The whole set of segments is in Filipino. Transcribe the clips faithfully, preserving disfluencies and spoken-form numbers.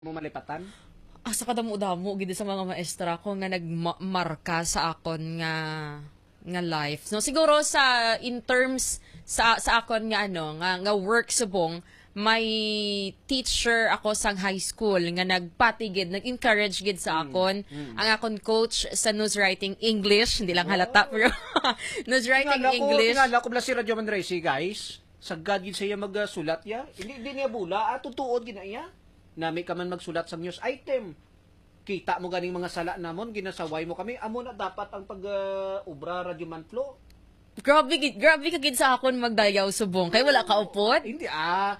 Mo malipatan? Asa kadamo-damo gid sa mga maestra ko nga nagmarka sa akon nga nga life. No siguro sa in terms sa sa akon nga ano nga nga work subong may teacher ako sang high school nga nagpatigid, nag-encourage gid sa akon. mm. Ang akon coach sa news writing English, hindi lang halata pero news writing Tingala ko, English. tingala ko bala si Radyo Manresi, guys. Sagad gid siya magsulat ya. Hindi hindi niya bula, ah, tutuod gina iya. Nami ka man magsulat sa news item. Kita mo ganing mga sala namon, ginasaway mo kami. Amo na dapat ang pag-ubra uh, Radyo Manflo. Grabe gid, grabe ka gid sa akon magdayaw subong kay wala ka upod. Hindi ah.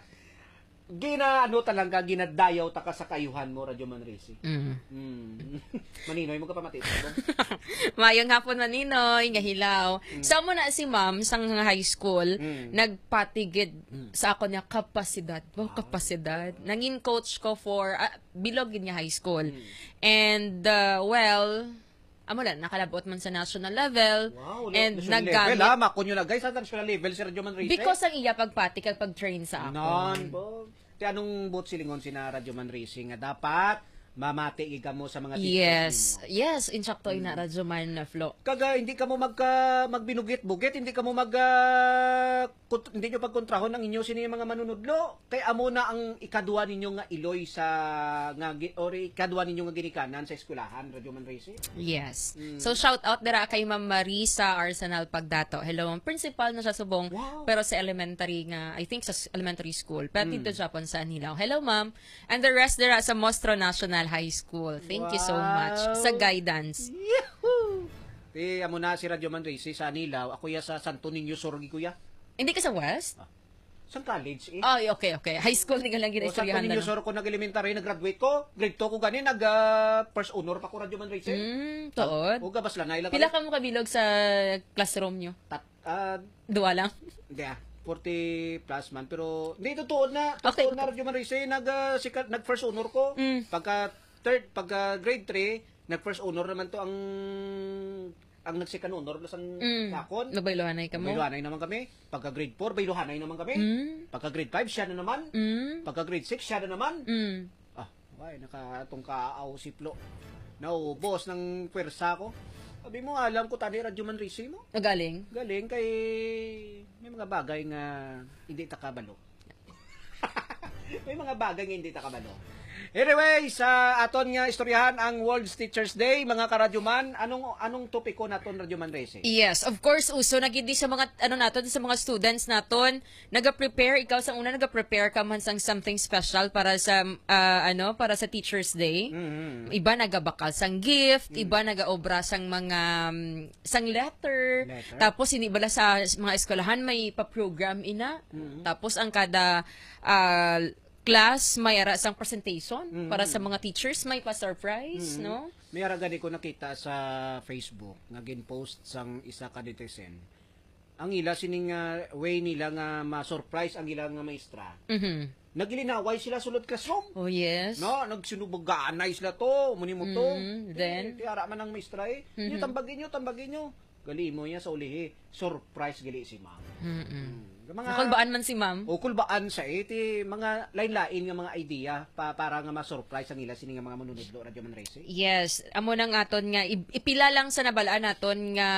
Gina ano talaga ginadayaw ta ka sa kayuhan mo Radyo Manresi. Mm. Mm. Maninoy mo ka pa matito. Mayong hapon maninoy nga hilaw. Mm. Sa mo na si ma'am sang high school, Mm. nagpatigid sa ako niya kapasidad. Wow, kapasidad. Nangin coach ko for ah, bilog gid nga high school. Mm. And uh, well, amo lang nakalabot man sa national level. Wow, and national naggamit level, ha? Makunyo na guys, sa national level si Radyo Manresi. because ang iya pagpati kag pag-train sa ako. Non, bo. Ti anong bot silingon sina Radyo Manresi nga dapat mamati ka mo sa mga teachers Yes. ninyo. Yes, insakto ina radyo man na flow. Kaga hindi ka mo magka magbinugit-bugit, hindi ka mo mag ah, kont- hindi nyo pagkontrahon ang inyo sini mga manunudlo. Kay amo na ang ikadua ninyo nga iloy sa nga gi- or ikadua ninyo nga ginikanan sa eskwelahan Radyo Manresi. Yes. Mm. So shout out dira kay Ma'am Marisa Arsenal Pagdato. Hello, ang principal na siya subong Wow. pero sa elementary nga I think sa s- elementary school. Pero Mm. dito Japan sa Anilaw. Hello ma'am. And the rest dira sa Mostro National High School. Thank you so much Wow. sa guidance. Yahoo! Ti amo na si Radyo Manresi sa Anilaw, ako ya sa Santo Niño Sorgi kuya. Hindi ka sa West? Sa college eh. Ay, okay, okay. High school ni lang O sa ginaistoryahan Santo Niño na. Sorgi ko nag-elementary, nag-graduate ko. Grade two ko gani, nag ah, first honor pa ko Radyo Manresi. Mm, tuod. O gabas lang na Pila ka mo kabilog sa classroom nyo? tat ah, Duwa lang? hindi ah, forty plus man pero hindi totoo na. Okay. Totoo na Radyo Manresi, nag ah, sikat nag first honor ko. Mm. Pagka third, pagka grade three, nag first honor naman to ang ang nag-second honor na sang Mm. takon. Nabailuhanay ka mo? Bailuhanay naman kami. Pagka grade four, bailuhanay naman kami. Mm. Pagka grade five, siya na naman. Mm. Pagka grade six, siya na naman. Mm. Ah, why, nakatong kaaw si Flo. Naubos ng pwersa ko. Sabi mo, alam ko tani Radyo Manresi mo. Nagaling? Galing kay may mga bagay nga hindi ta kabalo. May mga bagay nga hindi ta kabalo. Anyway, sa aton nga istoryahan ang World Teachers Day, mga karadyoman, anong anong topiko naton Radyo Manresi? Yes, of course, uso na gid di sa mga ano naton sa mga students naton, naga-prepare ikaw sa una naga-prepare ka man sang something special para sa ah, ano, para sa Teachers Day. Mhm. Iba nagabakal sang gift, iba nagaobra sang mga um, sang letter. Letter. Tapos hindi bala sa mga eskwelahan may pa-program ina. Mm-hmm. Tapos ang kada ah, class may ara sang presentation Mm-hmm. para sa mga teachers, may pa-surprise, no? May ara gani ko nakita sa Facebook nga gin-post sang isa ka netizen. Ang ila sining nga way nila nga ma-surprise ang ila nga maestra. Mhm. Nagilinaway sila sulod classroom. Oh yes. No, nagsinubuganay sila to, muni mo to. Mm, then? Ti ara man ang maestra eh. Mhm. Nyo tambagin nyo, tambagin nyo. Gali mo niya sa ulihi. Surprise gali si ma'am. Mm-mm. Mm. Mga Nakulbaan man si ma'am. o kulbaan sa iti mga lain-lain nga mga idea pa para nga ma-surprise ang ila sini nga mga manunudlo Radyo Manresi. Yes, amo nang aton nga i- ipila lang sa nabalaan naton nga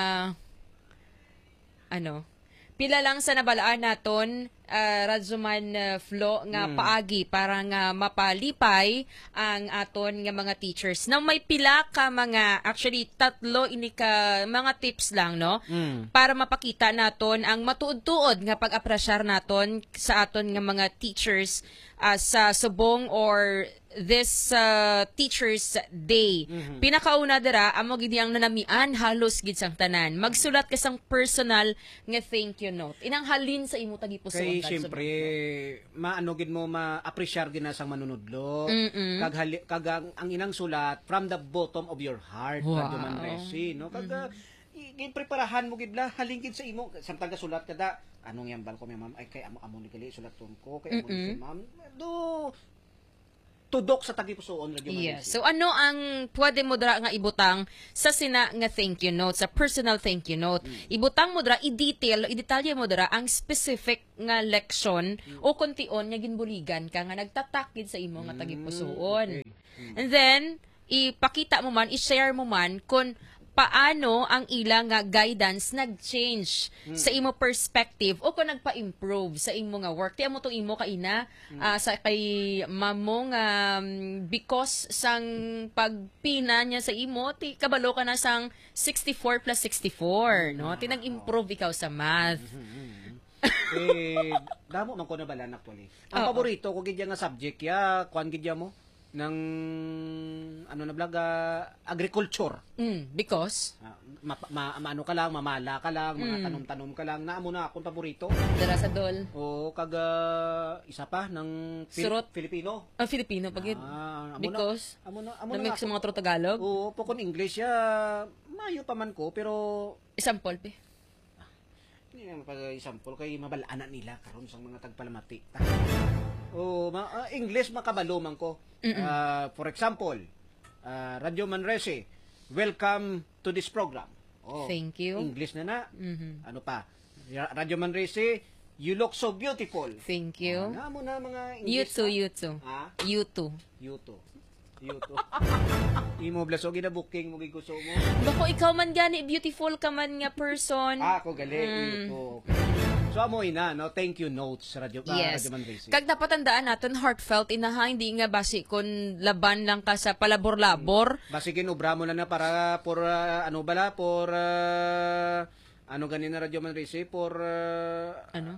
ano? Pila lang sa nabalaan naton uh, Radzuman uh, Flo nga Mm. paagi para nga mapalipay ang aton nga mga teachers. Now may pila ka mga actually tatlo ini ka mga tips lang no Mm. para mapakita naton ang matuod-tuod nga pag-apresyar naton sa aton nga mga teachers ah, sa subong or this uh, Teachers Day. Mhm. Pinakauna dira amo gid ang nanamian halos gid sang tanan. Magsulat ka sang personal nga thank you note. Inang halin sa imo tagipusoon. Kay kad siyempre maano gid mo ma-appreciate gid na sang manunudlo. Mm-mm. Kag hali, kag ang, ang inang sulat from the bottom of your heart Wow. Radyo Manresi, no? Kag mm-hmm. gid preparahan mo gid la halin gid sa imo samtang ka sulat kada anong yambal ko mi ma'am ay kay amo amo ni gali sulat ko kay amo ni Mm-mm. si ma'am do tudok sa tagipusoon radyo man Yes. So ano ang pwede mo dra nga ibutang sa sina nga thank you note, sa personal thank you note. Mm. Ibutang mo dra i-detail, i-detalye mo dra ang specific nga leksyon Mm. o kontion nga ginbuligan ka nga nagtatakid sa imo nga tagipusoon. okay. Mm. And then ipakita mo man, i-share mo man kung paano ang ilang nga guidance nag-change Mm. sa imo perspective o kung nagpa-improve sa imo nga work. Tiyan mo tong imo kaina Mm. ah, sa kay mamong um, because sang pagpina niya sa imo, ti kabalo ka na sang sixty-four plus sixty-four, no? Tinag-improve ikaw sa math. eh, damo man ko na balan actually. Ang Oo. paborito ko gidya nga subject ya, kuan gidya mo ng ano na vlog ah, agriculture. Mm, because Ah, ma, ma, maano ka lang, mamala ka lang, mga Mm. tanom-tanom ka lang. Naamo na akong paborito. dara sa dol. O kaga isa pa ng Fil- Surot. Filipino. Ang Filipino pag Ah, amo na- because amo na amo na namix sa ako. mga tro Tagalog. Oo, po kon English ya, mayo pa man ko pero Example pe. hindi naman pag example kay mabalaan nila karon sa mga tagpalamati. Oh, ma ah, English makabalo man ko. Ah, for example, ah, Radyo Manrese, welcome to this program. Oh, Thank you. English na na. Mhm. Ano pa? Ra- Radyo Manrese, you look so beautiful. Thank Oh, you. na mo na mga You English. too, na. you too. Ha? You too. You too. You too. Imo blaso gina booking mo gigusto mo. Bako ikaw man gani beautiful ka man nga person. Ah, ako gali. Mm. You too. So amo ina, no? Thank you notes sa Radyo ah, Yes. Radyo Manrese. Kag dapat tandaan natin heartfelt inaha hindi nga basi kun laban lang ka sa palabor-labor. Basigin ubra mo na na para por ah, ano bala por ah, ano ganina Radyo Manrese por ah, Ano?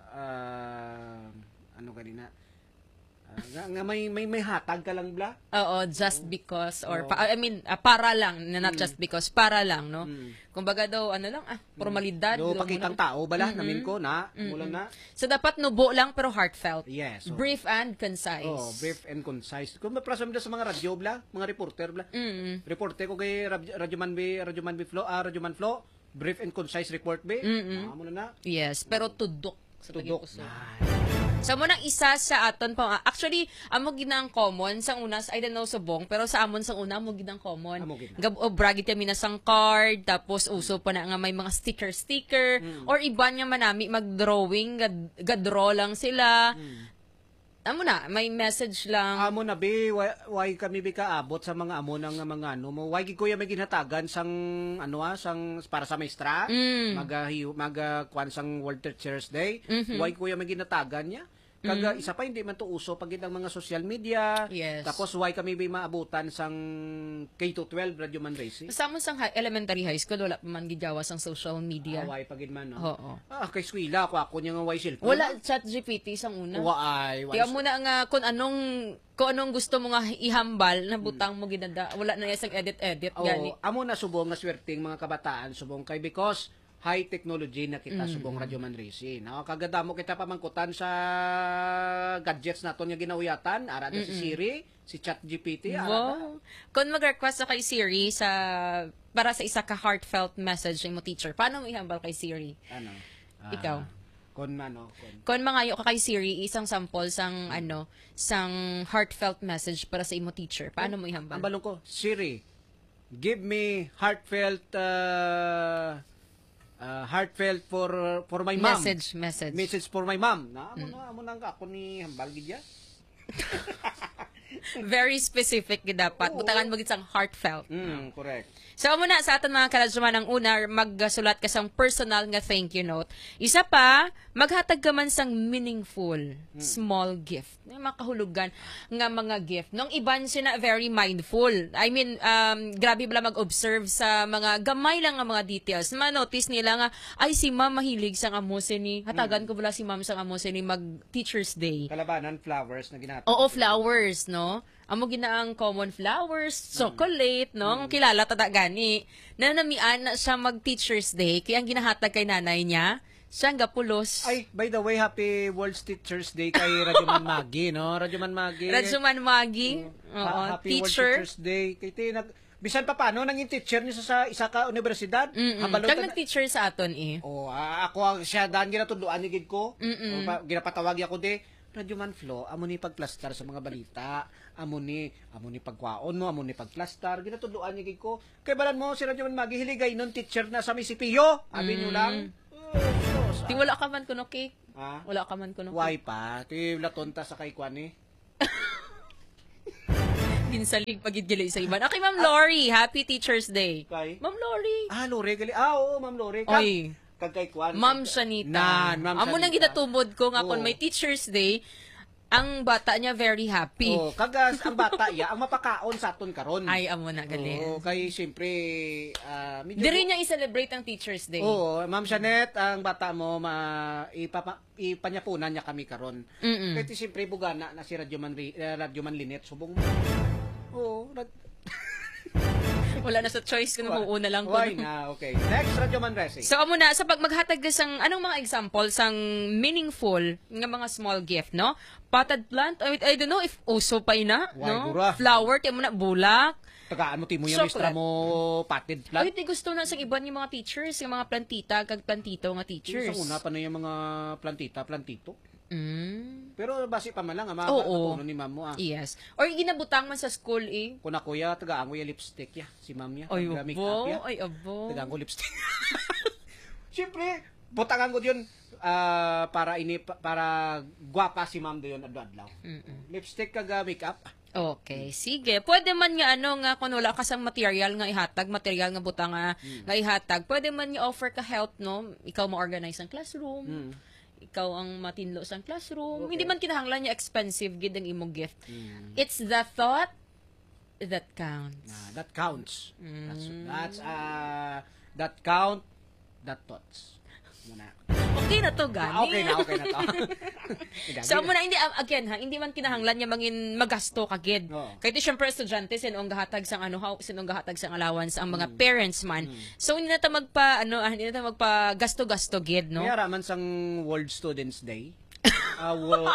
ah, ano ganina Ah, nga, nga may may may hatag ka lang bla. Oo, just because or Oo. pa- I mean ah, para lang, not just because, para lang, no? Mm. Kumbaga daw ano lang ah, formalidad. Do do pakitang muna. tao bala namin ko na mulang na. So dapat nubo lang pero heartfelt. Yes. So, Brief and concise. oh, brief and concise. Kung maprasam na sa mga radyo bla, mga reporter bla. Mm. Reporter ko kay Rad- Radyo Man B, Radyo Man B Flo, ah, Radyo Man Flo, brief and concise report be. Mm-mm. Ah, muna na. Yes, pero tudok sa Tudok. tagipuso. Nice. So munang isa sa aton pa actually amo ginang common sa unas I don't know subong pero sa amon sa una amo ginang common. Amo gina. Gab o bragit kami na sang card tapos uso pa na nga may mga sticker sticker or iba niya manami mag-drawing gad, gadraw lang sila. Amo na may message lang. Amo na be, why, why kami be kaabot sa mga amo ng mga ano mo. Why gid kuya may ginhatagan sang ano ah, sang para sa maestra, Mm. maga maga kwan sang World Teachers Day. Mhm. Why kuya may ginhatagan niya? Kaga isa pa hindi man to uso pag ang mga social media. Yes. Tapos why kami be maabutan sang K to twelve Radyo Manrese? Sa amon sang hi- elementary high school wala pa man gijawa sang social media. Ah, why pagid man no. Oo. Ah, kay eskwela ko ako niya nga why cellphone. Wala chat G P T sang una. Why? Kaya mo na nga kung anong kung anong gusto mo nga ihambal na butang mo ginada. Wala na yung edit edit Oh, gani. amo na subong nga swerting mga kabataan subong kay because high technology na kita subong Radyo Manrese. No, kagadamo kita pamangkutan sa gadgets naton nga ginauyatan, ara na si Siri, si ChatGPT, ara na. Wow. Kung mag-request ka kay Siri sa para sa isa ka heartfelt message mo teacher, paano mo ihambal kay Siri? Ano? ah, Ikaw. Kon ano, kon. Kung mangayo ka kay Siri, isang sample sang ano, sang heartfelt message para sa imo teacher, paano mo Ang ihambal? balong ko, Siri, give me heartfelt uh, uh, heartfelt for for my mom. Message, message. Message for my mom. Na amo na amo nang ako ni hambal gid ya. Very specific gid dapat. Oo. Butangan mo gid sang heartfelt. Mm, correct. So, amo na sa aton mga kaladsuman ang una, magsulat ka sang personal nga thank you note. Isa pa, maghatag ka man sang meaningful, small gift. May makahulugan nga mga gift. Nung iban sila very mindful. I mean, um, grabe bala mag-observe sa mga gamay lang nga mga details. Ma-notice nila nga, ay si ma'am mahilig sang amusin ni. Hatagan ko bala si ma'am sang amusin ni mag-Teacher's Day. Kalabanan flowers na ginatag. Oo, flowers, no? Amo ginaang common flowers, chocolate, no? Ang kilala tada gani. Nanamian na siya mag-Teacher's Day, kaya ang ginahatag kay nanay niya, siya ang gapulos. Ay, by the way, happy World Teachers Day kay Radyoman Magi, no? Radyoman Magi. Radyoman Magi, oo, Ha- happy teacher. World Teachers Day. Kay ti nag bisan pa paano nanging teacher niya sa isa ka universidad. Mm-mm. Habalo Kag ta- nag-teacher sa aton eh. Oh, ah, ako ang siya daan ginatudloan ni gid ko. Mm-mm. O, pa- ginapatawag ako de Radyoman Flo, amo ni pagplastar sa mga balita. amo ni amo ni pagkwaon mo, amo ni pagplastar, ginatudloan niya gid ko. Kay balan mo si Radyo Man magihiligay nun teacher na sa Misipiyo. Abi nyo lang. Di wala ka man kuno cake. Ha? Wala ka man kuno cake. Why pa? Ti latonta sa kay kwan eh. Ginsalig pagidgili sa iban. Okay, Ma'am Lori, happy Teacher's Day. Kay? Ma'am Lori. Ah, Lore gali. Ah, oo, Ma'am Lore. Kag, Oy. kag kay kwan. Ma'am kag- Shanita. Nan, Ma'am Amo nang Shanita. ginatumod ko nga Oo. kung may Teacher's Day, ang bata niya very happy. Oh, kagas ang bata ya, ang mapakaon sa aton karon. Ay, amo na gali. Oo, kay siyempre ah medyo Diri niya i-celebrate ang Teacher's Day. Oo, Ma'am Janet, ang bata mo ma ipapa, ipanyapunan niya kami karon. Mm-mm. Kaya siyempre bugana na si Radyo Man Ri- eh, Radyo Man Linet subong mo. Oo, rad- Wala na sa choice kung uuna lang ko. Why na? Okay. Next, Radyo Man Racing. So amo na sa pag maghatag ka sang anong mga example sang meaningful nga mga small gift, no? Potted plant, I, I don't know if uso pa ina, Why, no? gura. Flower, tiyan mo na bulak. Tagaan mo timo yung mistra Chocolate. mo potted Ay, plant. di gusto na sa iban yung mga teachers, yung mga plantita, kag plantito nga teachers. Sa una pa na yung mga plantita, plantito. Mm. Pero basi pa man lang, ama, Oo. ano ni ma'am mo ah. Yes. Or ginabutang man sa school eh. Kuna kuya, tagaan ko yung lipstick ya, si ma'am ya. Ay, Taga make abo. up ya. Ay, abo. Tagaan ko lipstick. Siyempre, butangan ko yun ah, para ini para gwapa si ma'am doon adlaw-adlaw. Mm-mm. Lipstick kaga makeup. Okay, sige. Pwede man nga ano nga kung wala ka sang material nga ihatag, material nga butang nga, nga ihatag, pwede man nga offer ka help, no? Ikaw mo-organize ang classroom. Mm. Ikaw ang matinlo sa classroom. Okay. Hindi man kinahanglan niya expensive gid ang imong gift. Mm. It's the thought that counts. Ah, that counts. That's Mm. that's uh that count that thoughts. Muna. Okay na to, gani. Ah, okay na, okay na to. So mo na hindi um, again ha, hindi man kinahanglan niya mangin magasto ka gid. Oo. Kay ti syempre estudyante sino ang gahatag sang ano how sino ang gahatag sang allowance ang Mm. mga parents man. So hindi na ta magpa ano ah, hindi na ta magpa gasto-gasto gid, no? May araman sang World Students Day. Ah, world...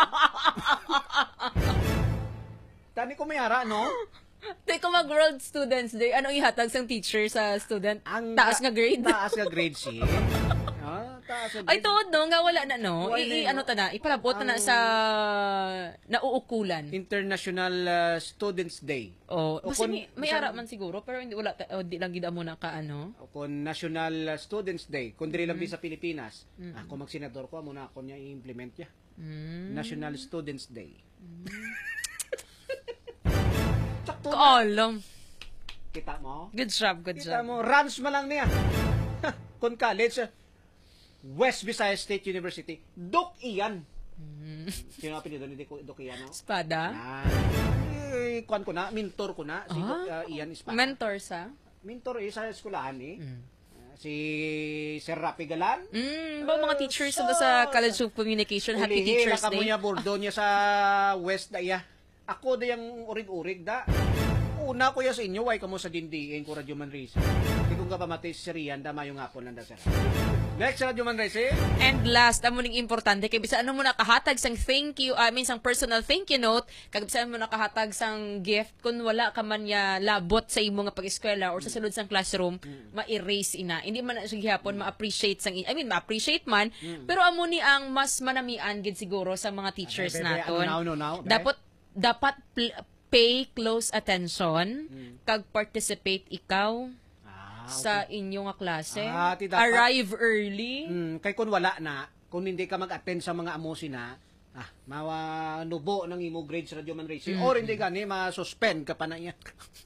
Tani ko may ara, no? Tay ko mag World Students Day, anong ihatag sang teacher sa student? Ang Taas nga grade. Taas nga grade si. Ah, taas nga grade. Ay tuod no, nga wala na no. Wala I, i- na, ano ta na, ipalabot na na Ang- sa nauukulan. International uh, Students Day. Oh, O basta kung- may, may bisan- ara man siguro pero hindi wala ta, oh, di lang gid mo na ka ano. O kung National uh, Students Day, kung diri lang di sa Pilipinas, ako magsenador ko, amo na ako niya i-implement niya. Mm. National Students Day. Sakto na. Kaalam. Kita mo? Good job, good Kita job. mo, runs mo lang niya. Kung college, uh, West Visayas State University, Dok Ian. Sino ang pinito ni Dok Dok Ian? No? Espada? Ah, eh, kuwan ko na, mentor ko na, si Dok uh, Ian Espada. Mentor sa? Mentor eh, sa eskulahan eh. Ah, si Sir Rapi Galan. Mm, ba mga teachers sa sa College of Communication, Happy Ulihi, Teachers nakamo Day. niya bordo niya sa West daya. Ako da yung urig-urig da. Una ko ya sa inyo, why kamo sa dindiin ko Radyo Man Racing. Hindi ko nga pamatay si Rian, dama yung hapon lang da sir. Next, Radyo Man Racing. And last, amo ning importante kay bisa ano mo nakahatag sang thank you, I mean sang personal thank you note, kag bisa mo nakahatag sang gift kun wala ka man ya labot sa imo nga pag-eskwela or sa sulod sang classroom, ma-erase ina. Hindi man na siya gihapon ma-appreciate sang I mean ma-appreciate man, pero amo ni ang mas manamian gid siguro sa mga teachers Bebe, bebe, naton. ano now, no, now, bebe? Dapat dapat pl- pay close attention kag participate ikaw Ah, sa inyo nga klase. Ah, ti dapat- Arrive early. Hmm, kay kung wala na, kung hindi ka mag-attend sa mga amusin na, ah, mawanubo ng imo grades Radyo Man Racing, or hindi gani, ma-suspend ka pa na yan.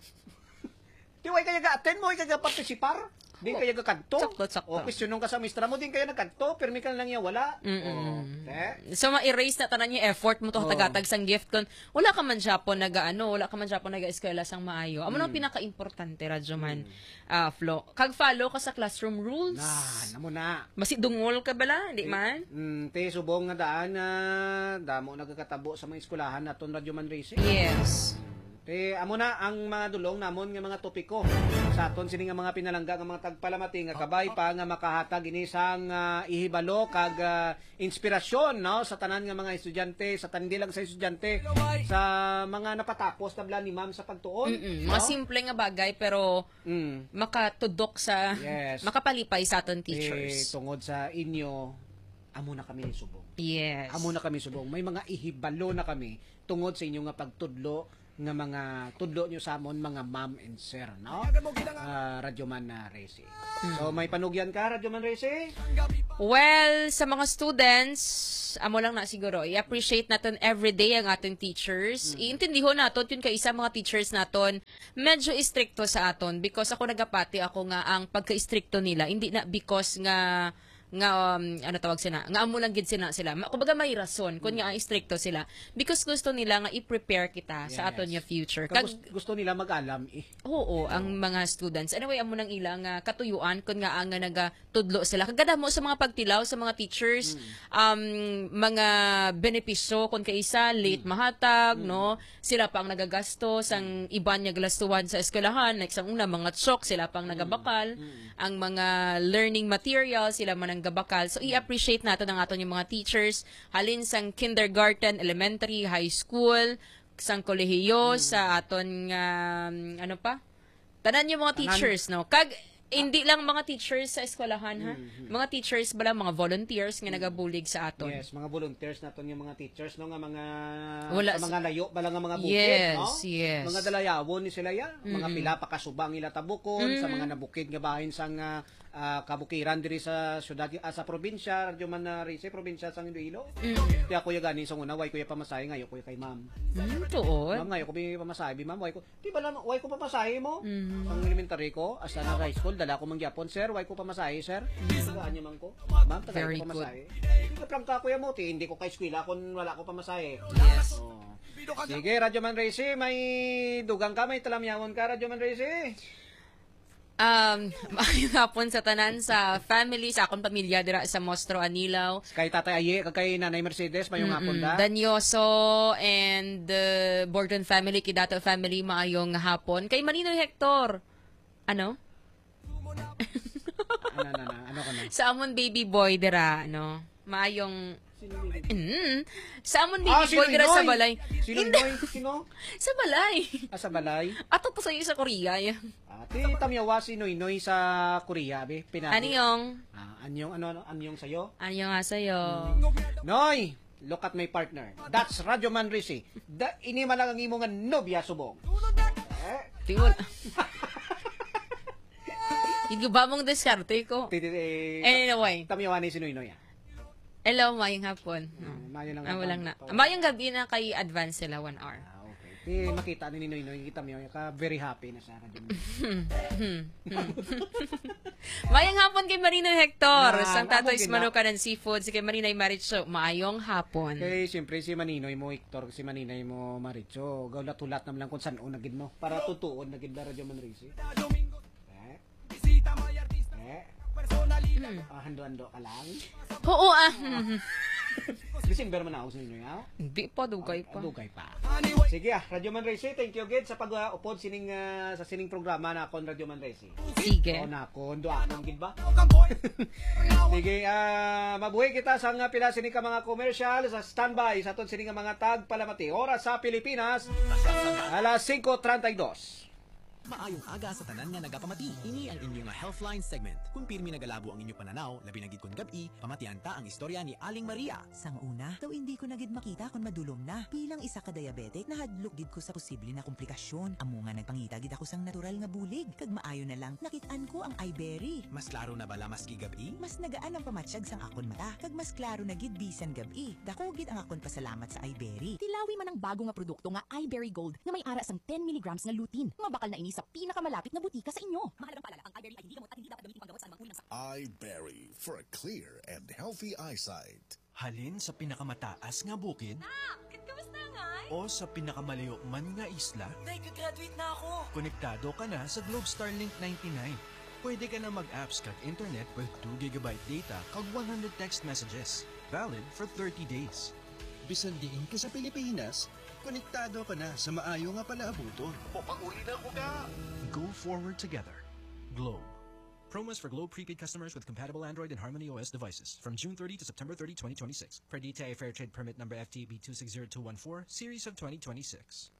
Di way kaya ga-attend mo, way kaya participar. Di kaya ga-kanto. Sakto, sakto. O, questionong ka sa mistra mo, din kaya nagkanto, permi ka lang niya, wala. Mm-mm. O, te? So ma-erase na tanan yung effort mo to Oo. tagatag sang gift kun wala ka man siya po nagaano, wala ka man siya po naga-eskwela sang maayo. Amo nang Mm. pinaka-importante radyo man ah, Flo. Kag follow ka sa classroom rules. Na, namo na. Masi dungol ka bala, di man? Mm, te, subong nga daan na, damo nagkakatabo sa mga eskwelahan naton Radyo Man Racing. Yes. Eh, amo na ang mga dulong namon nga mga topiko. Sa aton sini nga mga pinalangga nga mga tagpalamati nga kabay pa nga makahatag ini sang ah, ihibalo kag ah, inspirasyon no sa tanan nga mga estudyante, sa tanan di lang sa estudyante, sa mga napatapos tabla ni ma'am sa pagtuon. Mm-mm. no? Mga simple nga bagay pero Mm. makatudok sa Yes. makapalipay sa aton Eh, teachers. tungod sa inyo, amo na kami subong. Yes. Amo na kami subong. May mga ihibalo na kami tungod sa inyo nga pagtudlo nga mga tudlo nyo sa amon mga ma'am and sir, no? Uh, Radyoman na Resi. So may panugyan ka, Radyoman Resi? Well, sa mga students, amo lang na siguro, i-appreciate natin everyday ang ating teachers. Mm. Iintindihon natin yun kay isa mga teachers naton medyo istrikto sa aton because ako nagapati ako nga ang pagka-istrikto nila hindi na because nga nga um, ano tawag sila nga amo lang gid sila sila kumbaga may rason kun nga istrikto sila because gusto nila nga i-prepare kita yes. sa aton nga future kag gusto nila mag-alam eh oo, oo ang mga students anyway amo nang ilang uh, katuyuan kun nga ang naga tudlo sila kagada mo sa mga pagtilaw sa mga teachers mm. um mga benepisyo kun kay isa late mm. mahatag mm. no sila pa ang nagagastos ang iban nga gastuhan sa eskwelahan like sa una mga chok sila pang mm. nagabakal mm. ang mga learning materials sila man ang gabakal. So, i-appreciate natin ang aton yung mga teachers. Halin sang kindergarten, elementary, high school, sang kolehiyo, mm. sa aton nga, um, ano pa? Tanan yung mga teachers, no? Kag, hindi lang mga teachers sa eskwelahan, ha? Mm-hmm. Mga teachers bala, mga volunteers nga nagabulig sa aton. Yes, mga volunteers naton yung mga teachers, no? Nga mga, Wala, sa mga layo, bala nga mga bukid, yes, no? Yes, Mga dalayawon ni sila ya. Mm-hmm. Mga pila pa kasubang ila tabukon, mm-hmm. sa mga nabukid nga bahin sang uh, uh, kabukiran diri sa syudad, uh, sa probinsya, radyo man na Risi, probinsya sang Iloilo. Mm-hmm. Kaya kuya gani sa una, way kuya pamasahe, ngayon kuya kay ma'am. Mm-hmm. Tuon. Ma'am, ngayon ko bi pamasahe, ma'am, way ko, di ba lang, way ko pamasahe mo? Mm-hmm. Ang elementary ko, as na high school, dala ko mangyapon, sir, way ko pamasahe, sir. Tagaan niyo man ko. Ma'am, tagaan ko pamasahe. Hindi ko prangka kuya mo, ti, hindi ko kay eskwela kung wala ko pamasahe. Yes. Oh. Sige, Radyo Man Resi, may dugang ka, may talamyawon ka, Radyo Man Resi. Um, maayong hapon sa tanan sa family, sa akong pamilya dira sa Mostro Anilaw. Kay Tatay Aye, kag kay Nanay Mercedes, mayong hapon da. Danyoso and the uh, Borden family, Kidato family, maayong hapon. Kay Marino Hector. Ano? ano, ano, ano, ano ka na? Sa amon baby boy dira, no? Maayong Mm. Sa amon baby ah, boy dira sa balay. Sino boy? Sino? Sa balay. Ah, sa balay? Ato pa sa iyo sa Korea. Ati tamyawa si Noy Noy sa Korea, be. Pinabi. Anyong? Ah, anyong ano, ano anyong sayo? Anyong nga sayo? Hmm. Noy, look at my partner. That's Radyo Man Risi. Da ini man lang ang imong nobya subong. Eh, tiwol. Hindi ba mong diskarte ko? Anyway. Tamyawa ni si Noy Noy. Hello, mayong hapon. Hmm, mayong lang. Ah, walang na. Mayong gabi na kay advance sila one hour. Ah, okay. Eh, makita ni Noy Noy, kita mo ka very happy na sa akin. Mayong hapon kay Marino Hector. Na, Sang Tato is Manuka ng Seafood. Si kay Marinay Maricho. Mayong hapon. Kay siyempre si Maninoy mo, Hector, si Maninay mo, Maricho. Gawlat-ulat naman lang kung saan nagid mo. Para tutuon nagid na Radyo Man Risi. Eh? Eh? Hmm. Ah, hando-hando ka lang? Oo ah. December man ako sa inyo, ya? Hindi pa, dugay pa. Ah, dugay pa. Sige ah, Radyo Man Resi, thank you again sa pag-upod sining uh, sa sining programa na akong Radyo Man Resi. Sige. Oo na ako, ndo akong gid ba? Sige, ah, mabuhay kita sa nga pila sining ka mga commercial sa standby sa aton sining mga tag palamati. Oras sa Pilipinas, alas singko treinta y dos. Maayong aga sa tanan nga nagapamati. Ini ang inyong Healthline segment. Kung pirmi nagalabo ang inyong pananaw, labi na gid kun gabi, pamatian ta ang istorya ni Aling Maria. Sang una, daw hindi ko na gid makita kung madulom na. Bilang isa ka diabetic, nahadlok gid ko sa posible na komplikasyon. Amo nga nagpangita gid ako sang natural nga bulig. Kag maayo na lang, nakitaan ko ang iBerry. Mas klaro na bala maski gabi? Mas nagaan ang pamatsyag sang akon mata. Kag mas klaro na gid bisan gabi. Dako gid ang akon pasalamat sa iBerry. Tilawi man ang bago nga produkto nga iBerry Gold nga may ara sang ten milligrams nga lutein. Nga bakal na ini sa pinakamalapit na butika sa inyo. Mahalagang paalala, ang iBerry ay hindi gamot at hindi dapat gamitin panggamot sa anumang uri ng sakit. iBerry for a clear and healthy eyesight. Halin sa pinakamataas nga bukid? Nak, kamusta nga? O sa pinakamalayo man nga isla? Nay, ka-graduate na ako. Konektado ka na sa Globe Starlink ninety-nine. Pwede ka na mag-apps kag internet with two gigabyte data kag one hundred text messages. Valid for thirty days. Bisan diin ka sa Pilipinas, konektado ka na sa maayo nga palaabuton. O pag-uli na ko ka! Go forward together. Globe. Promos for Globe prepaid customers with compatible Android and Harmony O S devices from June thirtieth to September thirtieth, twenty twenty-six. Per D T I Fair Trade Permit number F T B two six zero two one four, series of twenty twenty-six.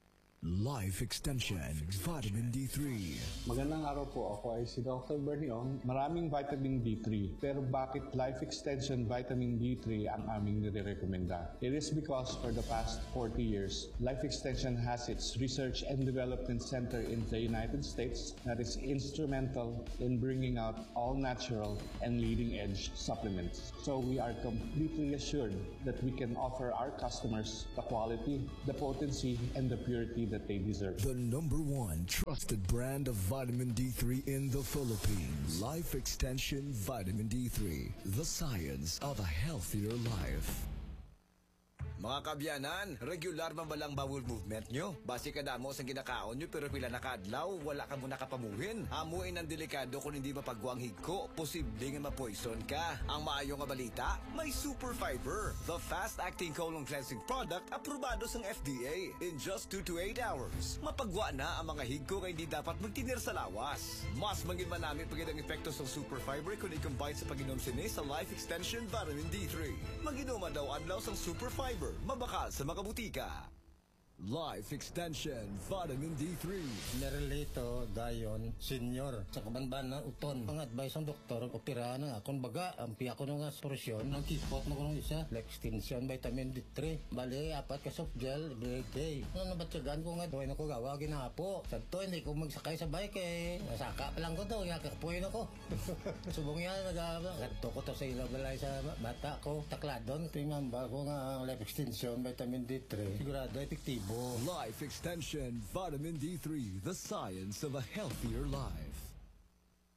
Life Extension Vitamin D three. Magandang araw po. Ako ay si Doctor Bernie Ong. Maraming vitamin D three. Pero bakit Life Extension Vitamin D three ang aming nire-recommenda? It is because for the past forty years, Life Extension has its Research and Development Center in the United States that is instrumental in bringing out all natural and leading-edge supplements. So we are completely assured that we can offer our customers the quality, the potency, and the purity that they deserve. The number one trusted brand of vitamin D three in the Philippines. Life Extension Vitamin D three. The science of a healthier life. Mga kabyanan, regular man ba lang bowel movement nyo? Basi kada mo sa ginakaon nyo pero pila nakadlaw, wala ka muna kapamuhin. Amuin ang delikado kung hindi mapagwang higko, posibleng mapoison ka. Ang maayong nga balita, may Super Fiber, the fast-acting colon cleansing product aprobado sa F D A. In just two to eight hours, mapagwa na ang mga higko kaya hindi dapat magtinir sa lawas. Mas mangin man namin pagid ang epekto sa Super Fiber kung i-combine sa pag-inom sini sa Life Extension Vitamin D three. Mag-inuma daw adlaw sang Super Fiber. Mabakal sa mga butika. Life Extension Vitamin D three. Nerelito dayon senior sa kabanban na uton. Ang advice ng doktor opera na akong baga ang piya ko nga solusyon ng kipot mo kuno isa Life Extension Vitamin D three. Bali apat ka soft gel every day. Ano nabatsagan ko nga doy na ko gawa ginapo. Sadto hindi ko magsakay sa bike eh. Nasaka pa lang ko to yakapoy na ko. Subong yan nagaba. Kadto ko to sa ilaw balay sa bata ko. Takladon tingnan ba ko nga ang Life Extension Vitamin D three. Sigurado epektibo. Life Extension Vitamin D three, the science of a healthier life.